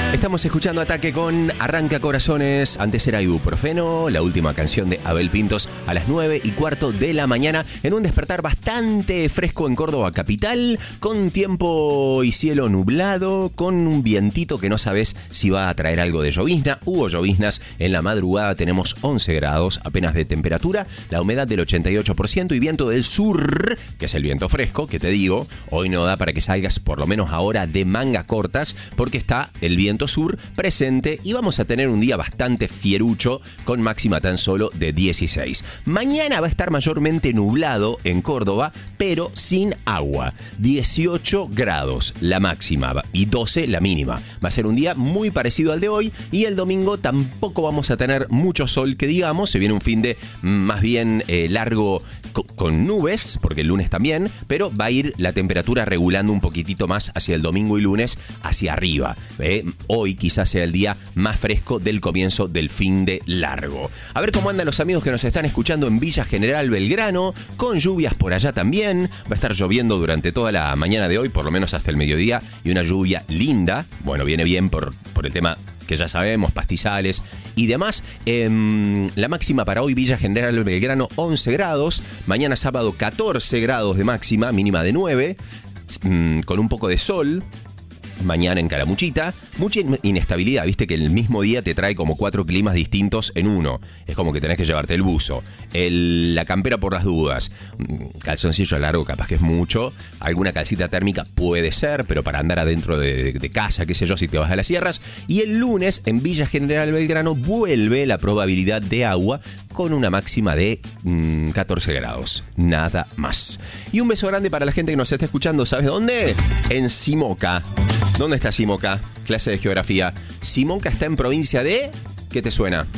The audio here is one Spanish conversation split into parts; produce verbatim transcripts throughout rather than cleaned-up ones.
Estamos escuchando Ataque con Arranca Corazones. Antes era Ibuprofeno, la última canción de Abel Pintos, a las nueve y cuarto de la mañana, en un despertar bastante fresco en Córdoba capital, con tiempo y cielo nublado, con un vientito que no sabes si va a traer algo de llovizna. Hubo lloviznas en la madrugada, tenemos once grados apenas de temperatura, la humedad del ochenta y ocho por ciento y viento del sur, que es el viento fresco, que te digo, hoy no da para que salgas por lo menos ahora de mangas cortas, porque está el viento sur presente y vamos a tener un día bastante fierucho con máxima tan solo de dieciséis. Mañana va a estar mayormente nublado en Córdoba, pero sin agua. dieciocho grados la máxima y doce la mínima. Va a ser un día muy parecido al de hoy y el domingo tampoco vamos a tener mucho sol que digamos. Se viene un fin de más bien eh, largo co- con nubes, porque el lunes también, pero va a ir la temperatura regulando un poquitito más hacia el domingo y lunes hacia arriba. ¿eh? Hoy quizás sea el día más fresco del comienzo del fin de largo. A ver cómo andan los amigos que nos están escuchando en Villa General Belgrano, con lluvias por allá también. Va a estar lloviendo durante toda la mañana de hoy, por lo menos hasta el mediodía, y una lluvia linda. Bueno, viene bien por, por el tema que ya sabemos, pastizales y demás. Eh, la máxima para hoy, Villa General Belgrano, once grados. Mañana sábado, catorce grados de máxima, mínima de nueve, mm, con un poco de sol. Mañana en Calamuchita, mucha inestabilidad, viste que el mismo día te trae como cuatro climas distintos en uno. Es como que tenés que llevarte el buzo, el, la campera por las dudas, calzoncillo largo capaz que es mucho, alguna calcita térmica puede ser, pero para andar adentro de, de casa, qué sé yo, si te vas a las sierras. Y el lunes en Villa General Belgrano vuelve la probabilidad de agua con una máxima de mmm, catorce grados, nada más. Y un beso grande para la gente que nos está escuchando, ¿sabes dónde? En Simoca. ¿Dónde está Simoca? Clase de geografía. Simoca está en provincia de... ¿Qué te suena?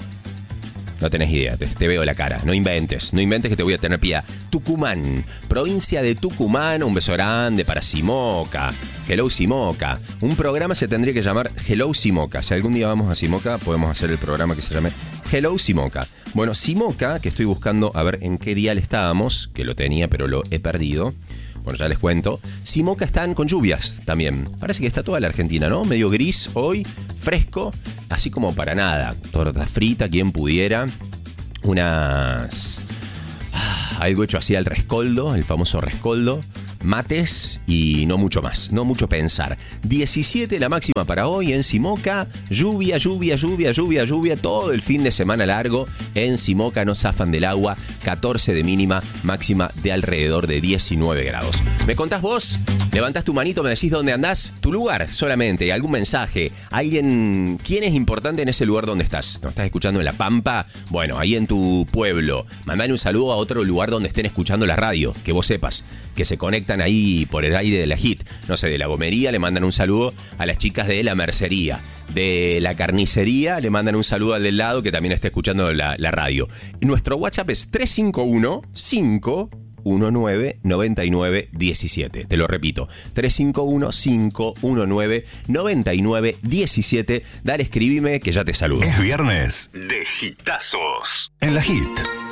No tenés idea, te, te veo la cara. No inventes, no inventes que te voy a tener piedad. Tucumán, provincia de Tucumán. Un beso grande para Simoca. Hello Simoca. Un programa se tendría que llamar Hello Simoca. Si algún día vamos a Simoca, podemos hacer el programa que se llame Hello Simoca. Bueno, Simoca, que estoy buscando a ver en qué dial estábamos, que lo tenía pero lo he perdido. Bueno, ya les cuento. Simoca están con lluvias también. Parece que está toda la Argentina, ¿no? Medio gris hoy, fresco, así como para nada. Torta frita, quien pudiera. Unas... Ah, algo hecho así al rescoldo, el famoso rescoldo. Mates y no mucho más, no mucho pensar. diecisiete la máxima para hoy en Simoca. Lluvia, lluvia, lluvia, lluvia, lluvia. Todo el fin de semana largo en Simoca, no zafan del agua. catorce de mínima, máxima de alrededor de diecinueve grados. ¿Me contás vos? Levantás tu manito, me decís dónde andás. Tu lugar solamente, algún mensaje. Alguien, ¿quién es importante en ese lugar donde estás? ¿Nos estás escuchando en La Pampa? Bueno, ahí en tu pueblo. Mandale un saludo a otro lugar donde estén escuchando la radio, que vos sepas, que se conectan ahí por el aire de la Hit, no sé, de La Gomería le mandan un saludo a las chicas de La Mercería, de La Carnicería le mandan un saludo al del lado que también está escuchando la, la radio. Nuestro WhatsApp es tres cinco uno, cinco uno nueve, nueve nueve uno siete. Te lo repito, tres cinco uno, cinco uno nueve, nueve nueve uno siete. Dale, escribime que ya te saludo. Es viernes de hitazos en la Hit.